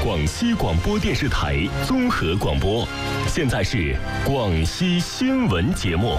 广西广播电视台综合广播。现在是广西新闻节目。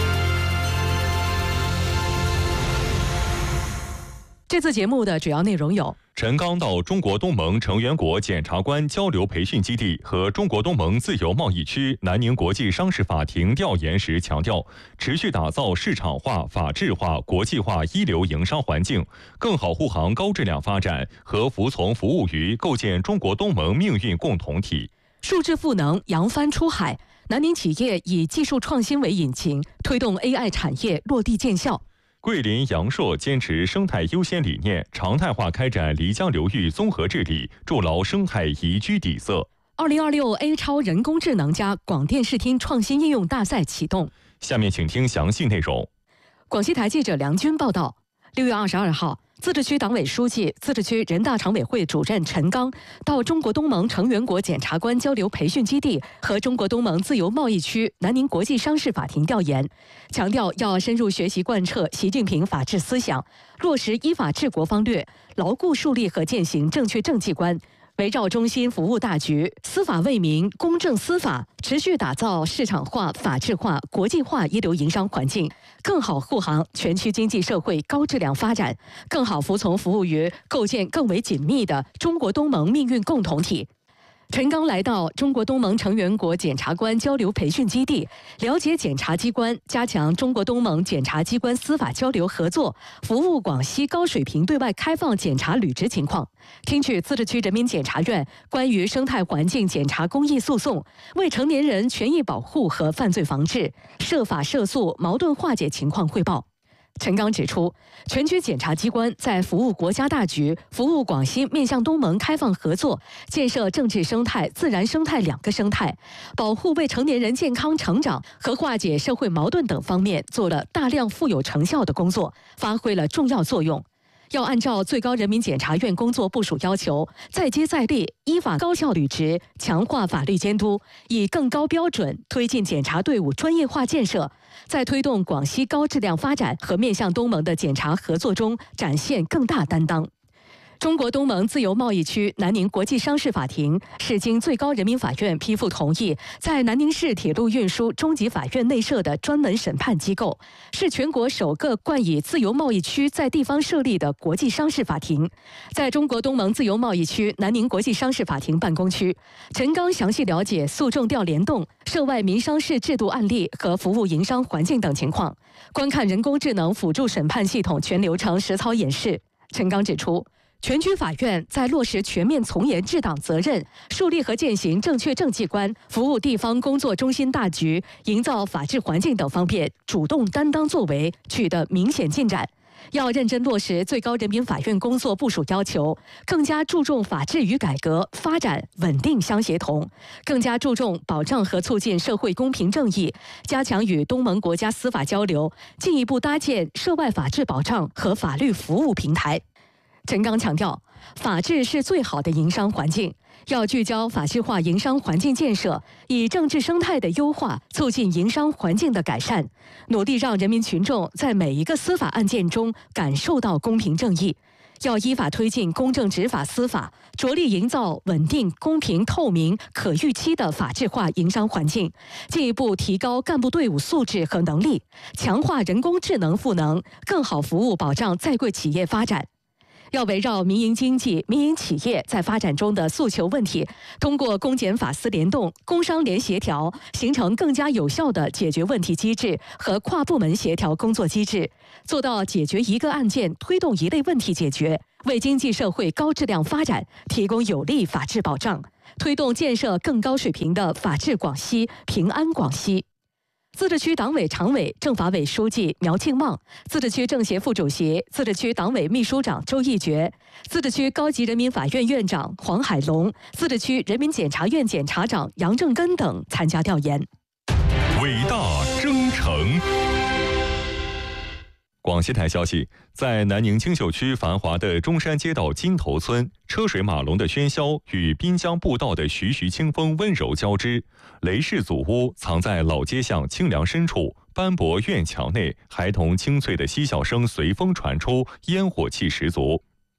这次节目的主要内容有： 陈刚到中国东盟成员国检察官交流培训基地和中国东盟自由贸易区南宁国际商事法庭调研时强调，持续打造市场化、法治化、国际化一流营商环境，更好护航高质量发展和服从服务于构建中国东盟命运共同体。 数字赋能扬帆出海，南宁企业以技术创新为引擎，推动 AI 产业落地见效。 桂林阳朔坚持生态优先理念，常态化开展漓江流域综合治理，筑牢生态宜居底色。 2026 A 超人工智能加广电视听创新应用大赛启动。 下面请听详细内容。 广西台记者梁军报道，6月22号，自治区党委书记、自治区人大常委会主任陈刚到中国东盟成员国检察官交流培训基地和中国东盟自由贸易区南宁国际商事法庭调研，强调要深入学习贯彻习近平法治思想，落实依法治国方略，牢固树立和践行正确政绩观，围绕中心服务大局，司法为民、公正司法，持续打造市场化、法治化、国际化一流营商环境，更好护航全区经济社会高质量发展，更好服从服务于构建更为紧密的中国东盟命运共同体。陈刚来到中国东盟成员国检察官交流培训基地，了解检察机关加强中国东盟检察机关司法交流合作，服务广西高水平对外开放检察履职情况，听取自治区人民检察院关于生态环境检察公益诉讼、未成年人权益保护和犯罪防治、涉法涉诉矛盾化解情况汇报。陈刚指出，全区检察机关在服务国家大局、服务广西面向东盟开放合作、建设政治生态、自然生态两个生态、保护未成年人健康成长和化解社会矛盾等方面做了大量富有成效的工作，发挥了重要作用。要按照最高人民检察院工作部署要求，再接再厉，依法高效履职，强化法律监督，以更高标准推进检察队伍专业化建设，在推动广西高质量发展和面向东盟的检察合作中展现更大担当。中国东盟自由贸易区南宁国际商事法庭是经最高人民法院批复同意，在南宁市铁路运输中级法院内设的专门审判机构，是全国首个冠以自由贸易区在地方设立的国际商事法庭。在中国东盟自由贸易区南宁国际商事法庭办公区，陈刚详细了解诉讼调联动、涉外民商事制度案例和服务营商环境等情况，观看人工智能辅助审判系统全流程实操演示。陈刚指出，全区法院在落实全面从严治党责任、树立和践行正确政绩观、服务地方工作中心大局、营造法治环境等方面主动担当作为，取得明显进展。要认真落实最高人民法院工作部署要求，更加注重法治与改革、发展稳定相协同，更加注重保障和促进社会公平正义，加强与东盟国家司法交流，进一步搭建涉外法治保障和法律服务平台。陈刚强调，法治是最好的营商环境，要聚焦法治化营商环境建设，以政治生态的优化促进营商环境的改善，努力让人民群众在每一个司法案件中感受到公平正义。要依法推进公正执法司法，着力营造稳定、公平、透明、可预期的法治化营商环境，进一步提高干部队伍素质和能力，强化人工智能赋能，更好服务保障在贵企业发展。要围绕民营经济、民营企业在发展中的诉求问题，通过公检法司联动、工商联协调，形成更加有效的解决问题机制和跨部门协调工作机制，做到解决一个案件、推动一类问题解决，为经济社会高质量发展提供有力法治保障，推动建设更高水平的法治广西、平安广西。自治区党委常委、政法委书记苗庆旺，自治区政协副主席、自治区党委秘书长周义觉，自治区高级人民法院院长黄海龙，自治区人民检察院检察长杨正根等参加调研。 伟大征程。 广西台消息，在南宁青秀区繁华的中山街道金头村，车水马龙的喧嚣与滨江步道的徐徐清风温柔交织。雷氏祖屋藏在老街巷清凉深处，斑驳院墙内，孩童清脆的嬉笑声随风传出，烟火气十足。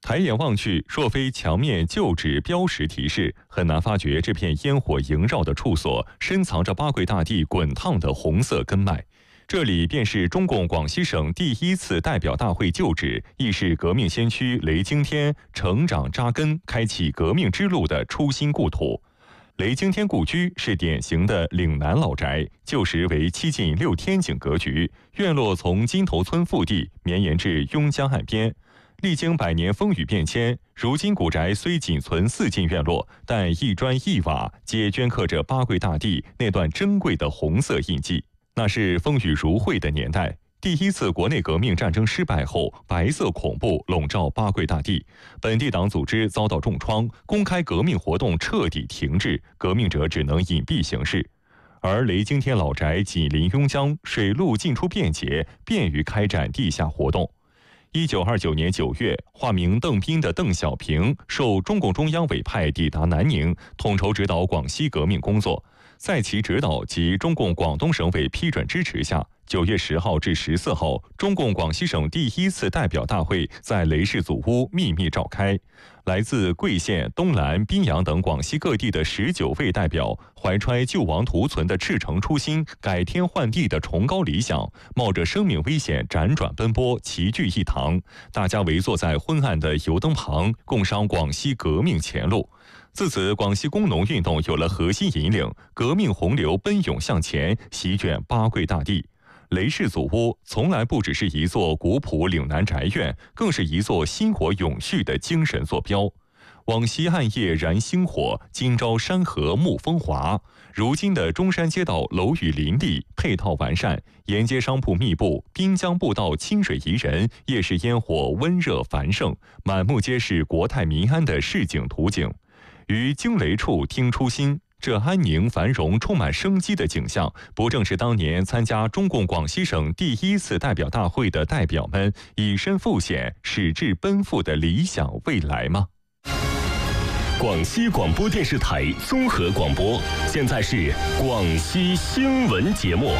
抬眼望去，若非墙面旧址标识提示，很难发觉这片烟火萦绕的处所深藏着八桂大地滚烫的红色根脉。这里便是中共广西省第1次代表大会旧址，亦是革命先驱雷惊天成长扎根、开启革命之路的初心故土。雷惊天故居是典型的岭南老宅，旧时为7进6天井格局，院落从金头村腹地绵延至邕江岸边。历经100年风雨变迁，如今古宅虽仅存4进院落，但一砖一瓦皆镌刻着八桂大地那段珍贵的红色印记。那是风雨如晦的年代，第1次国内革命战争失败后，白色恐怖笼罩八桂大地，本地党组织遭到重创，公开革命活动彻底停滞，革命者只能隐蔽行事。而雷惊天老宅紧邻邕江，水路进出便捷，便于开展地下活动。1929年9月，化名邓斌的邓小平受中共中央委派抵达南宁，统筹指导广西革命工作。在其指导及中共广东省委批准支持下，9月10号至14号，中共广西省第1次代表大会在雷氏祖屋秘密召开。来自贵县、东兰、宾阳等广西各地的19位代表，怀揣救亡图存的赤诚初心、改天换地的崇高理想，冒着生命危险辗转奔波，齐聚一堂。大家围坐在昏暗的油灯旁，共商广西革命前路。自此，广西工农运动有了核心引领，革命洪流奔涌向前，席卷八桂大地。雷氏祖屋从来不只是一座古朴岭南宅院，更是一座薪火永续的精神坐标。往昔暗夜燃星火，今朝山河沐风华。如今的中山街道楼宇林立，配套完善，沿街商铺密布，滨江步道清水宜人，夜市烟火温热繁盛，满目皆是国泰民安的市井图景。于惊雷处听初心，这安宁繁荣、充满生机的景象，不正是当年参加中共广西省第1次代表大会的代表们以身赴险、矢志奔赴的理想未来吗？ 广西广播电视台综合广播，现在是广西新闻节目。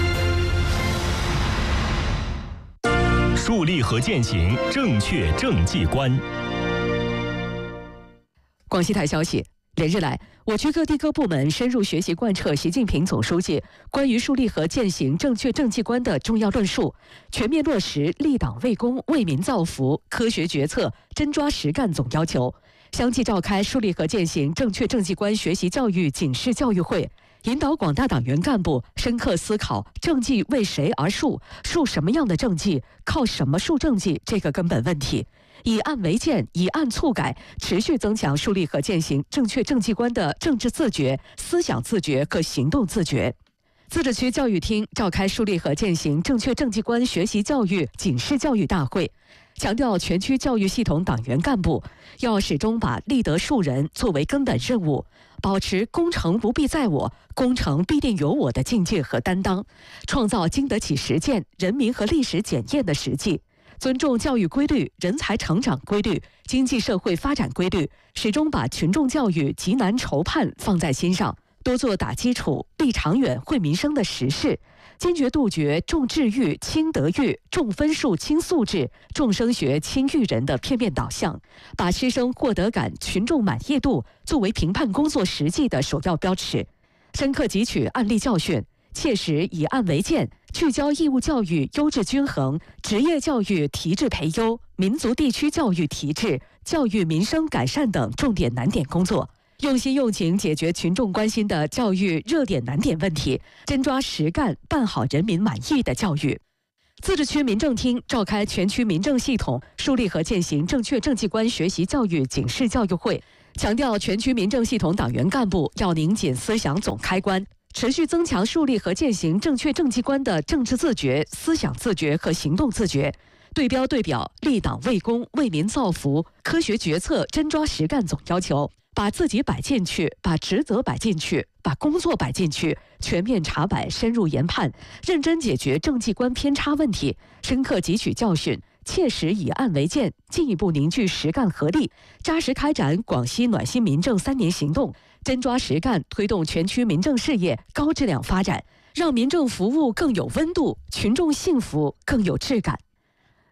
树立和践行正确政绩观。 广西台消息，连日来，我区各地各部门深入学习贯彻习近平总书记关于树立和践行正确政绩观的重要论述，全面落实立党为公、为民造福、科学决策、真抓实干总要求，相继召开树立和践行正确政绩观学习教育警示教育会，引导广大党员干部深刻思考政绩为谁而树，树什么样的政绩，靠什么树政绩这个根本问题。以案为鉴，以案促改，持续增强树立和践行正确政绩观的政治自觉、思想自觉和行动自觉。自治区教育厅召开树立和践行正确政绩观学习教育警示教育大会，强调全区教育系统党员干部要始终把立德树人作为根本任务，保持功成不必在我，功成必定有我的境界和担当，创造经得起实践、人民和历史检验的实际。尊重教育规律、人才成长规律、经济社会发展规律，始终把群众教育急难愁盼放在心上，多做打基础、立长远、惠民生的实事，坚决杜绝重智育轻德育、重分数轻素质、重升学轻育人的片面导向，把师生获得感、群众满意度作为评判工作实际的首要标尺，深刻汲取案例教训，切实以案为鉴，聚焦义务教育优质均衡、职业教育提质培优、民族地区教育提质、教育民生改善等重点难点工作，用心用情解决群众关心的教育热点难点问题，真抓实干，办好人民满意的教育。自治区民政厅召开全区民政系统树立和践行正确政绩观学习教育警示教育会，强调全区民政系统党员干部要拧紧思想总开关，持续增强树立和践行正确政绩观的政治自觉、思想自觉和行动自觉，对标对表，立党为公、为民造福、科学决策、真抓实干总要求，把自己摆进去，把职责摆进去，把工作摆进去，全面查摆、深入研判，认真解决政绩观偏差问题，深刻汲取教训，切实以案为鉴，进一步凝聚实干合力，扎实开展广西暖心民政3年行动，真抓实干，推动全区民政事业高质量发展，让民政服务更有温度，群众幸福更有质感。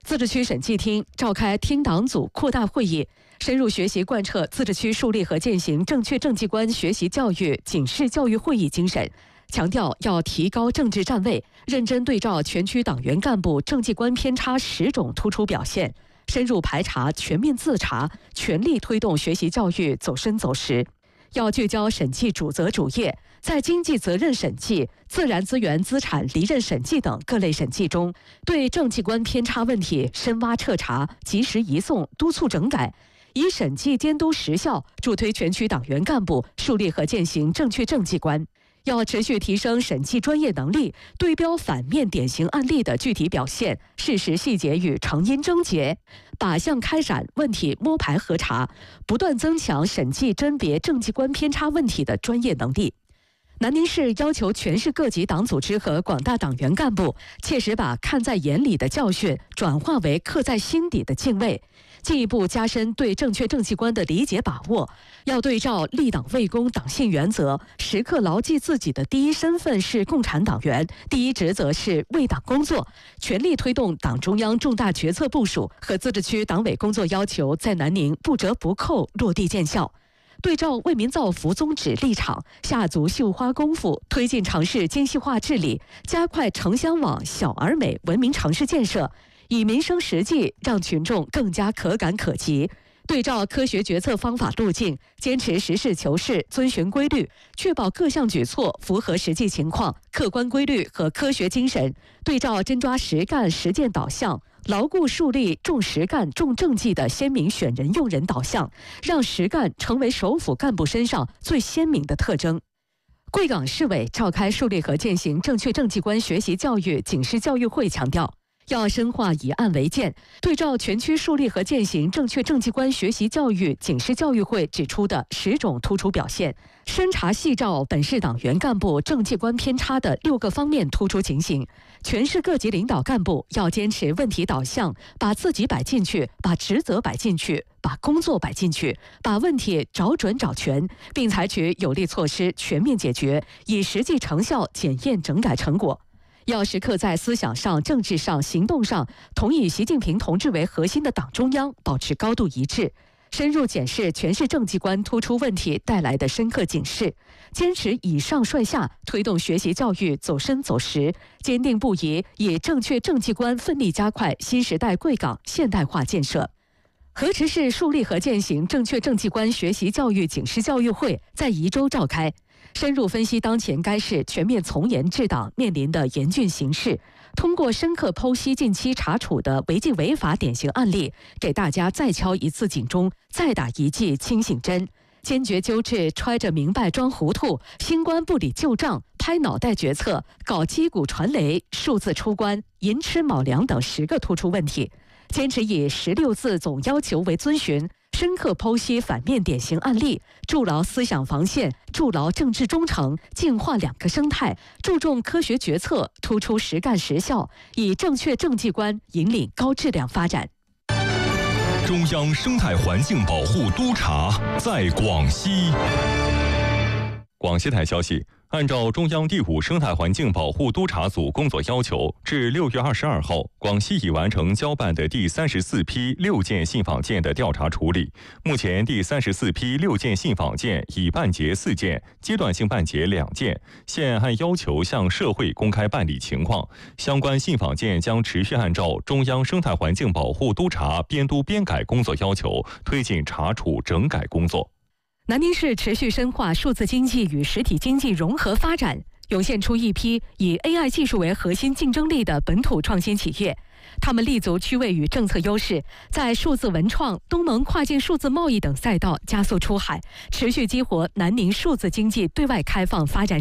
自治区审计厅召开厅党组扩大会议，深入学习贯彻自治区树立和践行正确政绩观学习教育警示教育会议精神，强调要提高政治站位，认真对照全区党员干部政绩观偏差10种突出表现，深入排查、全面自查，全力推动学习教育走深走实。要聚焦审计主责主业，在经济责任审计、自然资源资产离任审计等各类审计中，对政绩观偏差问题深挖彻查，及时移送，督促整改，以审计监督实效，助推全区党员干部树立和践行正确政绩观。要持续提升审计专业能力，对标反面典型案例的具体表现、事实细节与成因症结，靶向开展问题摸排核查，不断增强审计甄别政绩观偏差问题的专业能力。南宁市要求全市各级党组织和广大党员干部，切实把看在眼里的教训转化为刻在心底的敬畏，进一步加深对正确政绩观的理解把握。要对照立党为公党性原则，时刻牢记自己的第一身份是共产党员，第一职责是为党工作，全力推动党中央重大决策部署和自治区党委工作要求在南宁不折不扣落地见效。对照为民造福宗旨立场，下足绣花功夫，推进城市精细化治理，加快城乡网、小而美文明城市建设，以民生实际让群众更加可感可及。对照科学决策方法路径，坚持实事求是、遵循规律，确保各项举措符合实际情况、客观规律和科学精神。对照真抓实干、实践导向，牢固树立重实干、重政绩的鲜明选人用人导向，让实干成为首府干部身上最鲜明的特征。贵港市委召开树立和践行正确政绩观学习教育警示教育会，强调要深化以案为鉴，对照全区树立和践行正确政绩观学习教育警示教育会指出的10种突出表现，深查细照本市党员干部政绩观偏差的6个方面突出情形。全市各级领导干部要坚持问题导向，把自己摆进去，把职责摆进去，把工作摆进去，把问题找准找全，并采取有力措施全面解决，以实际成效检验整改成果。要时刻在思想上、政治上、行动上同以习近平同志为核心的党中央保持高度一致，深入检视全市政绩观突出问题带来的深刻警示，坚持以上率下，推动学习教育走深走实，坚定不移以正确政绩观奋力加快新时代贵港现代化建设。河池市树立和践行正确政绩观学习教育警示教育会在宜州召开，深入分析当前该市全面从严治党面临的严峻形势，通过深刻剖析近期查处的违纪违法典型案例，给大家再敲一次警钟，再打一剂清醒针，坚决纠治揣着明白装糊涂、新官不理旧账、拍脑袋决策、搞击鼓传雷、数字出关、寅吃卯粮等10个突出问题，坚持以16字总要求为遵循，深刻剖析反面典型案例，筑牢思想防线，筑牢政治忠诚，净化2个生态，注重科学决策，突出实干实效，以正确政绩观引领高质量发展。 中央生态环境保护督察在广西。 广西台消息，按照中央第5生态环境保护督察组工作要求，至6月22号，广西已完成交办的第34批6件信访件的调查处理。目前，第34批6件信访件已办结4件，阶段性办结2件，现按要求向社会公开办理情况。相关信访件将持续按照中央生态环境保护督察编督编改工作要求，推进查处整改工作。 南宁市持续深化数字经济与实体经济融合发展，涌现出一批以 AI 技术为核心竞争力的本土创新企业。他们立足区位与政策优势，在数字文创、东盟跨境数字贸易等赛道加速出海，持续激活南宁数字经济对外开放发展